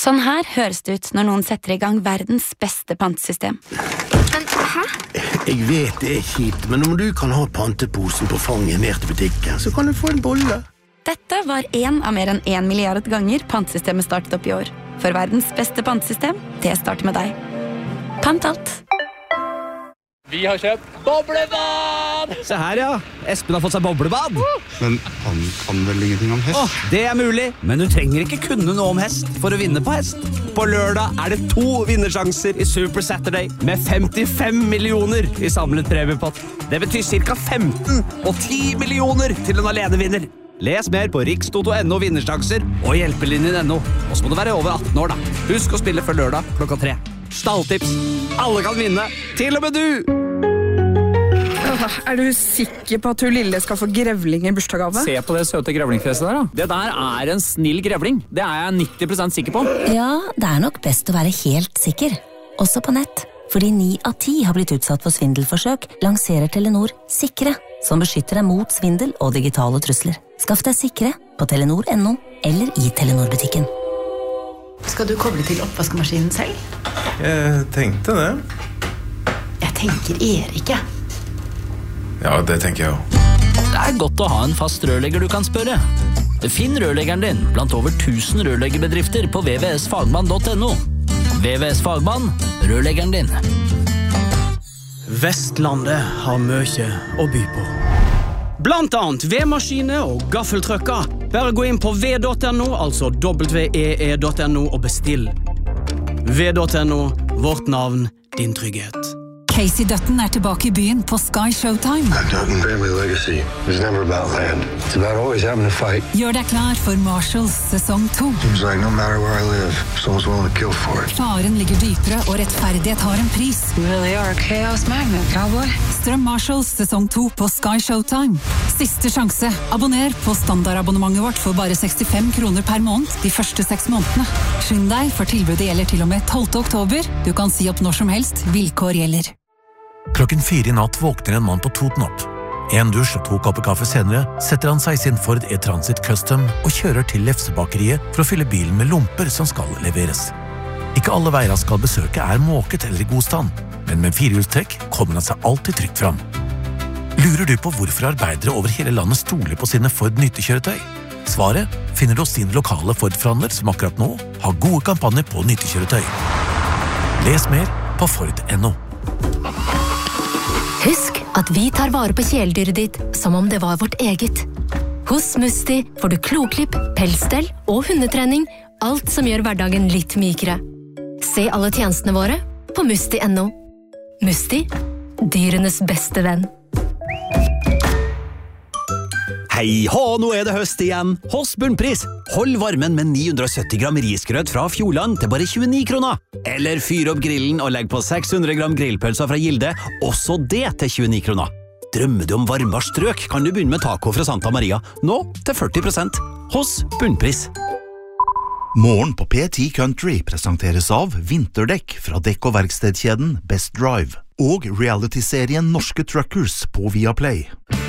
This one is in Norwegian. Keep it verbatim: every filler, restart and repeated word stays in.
Sånn her høres det ut når noen setter i gang verdens beste pantesystem. Men, hæ? Jeg vet det er kjipt, men om du kan ha panteposen på fanget ned til butikken, så kan du få en bolle. Dette var en av mer enn en milliard ganger pantesystemet startet opp i år. For verdens beste pantesystem, det starter med deg. Pant alt. Vi har kjøpt boblebad! Se her, ja. Espen har fått seg boblebad. Men han kan vel ingenting om hest? Åh, det er mulig, men du trenger ikke kunne noe om hest for å vinne på hest. På lørdag er det to vinnersjanser i Super Saturday med femtifem millioner i samlet premiepott. Det betyr cirka femten og ti millioner til en alenevinner. Les mer på rikstoto punktum no vinnersjanser og hjelpelinjen punktum no. Og så må du være over atten år da. Husk å spille før lørdag klokka tre. Stalltips. Alle kan vinne, til og med du! Er du sikker på at hun lille skal få grevling i bursdagsgave? Se på det søte grevlingfjeset der da. Det der er en snill grevling. Det er jeg nitti prosent sikker på. Ja, det er nok best å være helt sikker. Også på nett. Fordi ni av ti har blitt utsatt for svindelforsøk, lanserer Telenor Sikre, som beskytter deg mot svindel og digitale trusler. Skaff deg Sikre på telenor punktum no eller i Telenor-butikken. Skal du koble til oppvaskemaskinen selv? Jeg tenkte det. Jeg tenker Erik, ja. Ja, det tenker jeg også. Det er godt å ha en fast rørlegger du kan spørre. Finn rørleggeren din blant over tusen rørleggerbedrifter på w w w punktum fagmann punktum no. W W S Fagmann, rørleggeren din. Vestlandet har mye å by på. Blant annet vedmaskiner og gaffeltrøkker. Bare gå inn på v punktum no, altså w e e punktum no og bestill. v punktum no, vårt navn, din trygghet. Casey Dutton er tilbake i byen på Sky Showtime. Dutton family legacy is never about land. It's about always having to fight. Gjør deg klar for Marshalls sesong to. Seems like no matter where I live, someone's willing to kill for it. Faren ligger dypere, og rettferdighet har en pris. Really are a chaos magnet, cowboy. Strøm Marshalls sesong to på Sky Showtime. Siste sjanse. Abonner på standardabonnementet vårt for bare sekstifem kroner per måned de første seks månedene. Skynd deg, for tilbudet gjelder til og med tolvte oktober. Du kan si opp når som helst. Vilkår gjelder. Klokken fire i natt våkner en mann på Toten opp. En dusj og to kopper kaffe senere setter han seg i sin Ford E-Transit Custom og kjører til Lefsebakeriet for å fylle bilen med lomper som skal leveres. Ikke alle veier han skal besøke er måket eller i god stand, men med firehjulstrekk kommer han seg alltid trygt fram. Lurer du på hvorfor arbeidere over hele landet stoler på sine Ford nyttekjøretøy? Svaret finner du hos sin lokale Ford-forhandler som akkurat nå har gode kampanjer på nyttekjøretøy. Les mer på Ford punktum no. Husk at vi tar vare på kjæledyret ditt som om det var vårt eget. Hos Musti får du kloklipp, pelsstell og hundetrening, alt som gjør hverdagen litt mykere. Se alle tjenestene våre på musti punktum no. Musti, dyrenes beste venn. Hei hå, nå er det høst igjen. Hos Bunnpris. Hold varmen med ni hundre og sytti gram risgrøt fra Fjordland til bare tjueni kroner. Eller fyr opp grillen og legg på seks hundre gram grillpølser fra Gilde, også det til tjueni kroner. Drømmer du om varmere strøk, kan du begynne med taco fra Santa Maria. Nå til førti prosent. Hos Bunnpris. Morgen på P ti Country presenteres av vinterdekk fra dekk- og verkstedkjeden Best Drive og reality-serien Norske Truckers på Viaplay.